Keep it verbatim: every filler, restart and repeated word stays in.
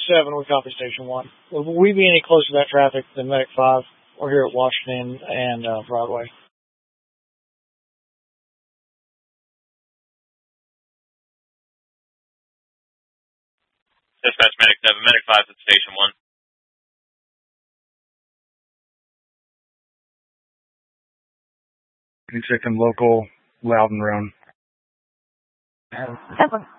seven, we copy Station one. Will we be any closer to that traffic than Medic five? We're here at Washington and uh, Broadway. Dispatch Medic seven, Medic five at Station one. You checking local Loudon round. Seven.